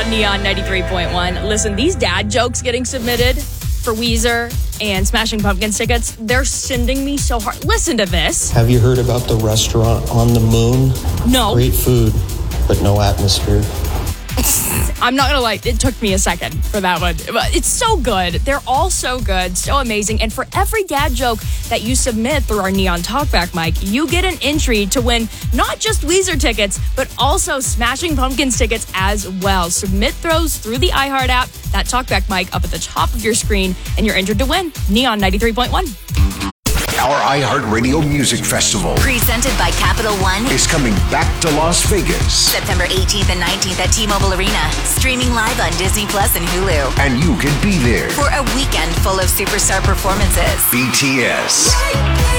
on Neon 93.1. Listen, these dad jokes getting submitted for Weezer and Smashing Pumpkins tickets, they're sending me so hard. Listen to this. Have you heard about the restaurant on the moon? No. Great food, but no atmosphere. I'm not gonna lie, it took me a second for that one. But it's so good. They're all so good, so amazing. And for every dad joke that you submit through our Neon Talkback mic, you get an entry to win not just Weezer tickets, but also Smashing Pumpkins tickets as well. Submit those through the iHeart app, that Talkback mic up at the top of your screen, and you're entered to win. Neon 93.1. Our iHeartRadio Music Festival, presented by Capital One, is coming back to Las Vegas. September 18th and 19th at T-Mobile Arena. Streaming live on Disney Plus and Hulu. And you can be there For a weekend full of superstar performances. BTS,